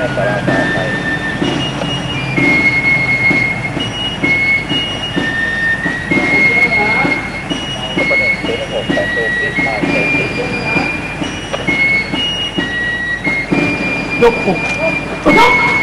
สาราสาไทยประเด็นคือระบบของตัวที่มาเป็นยกอก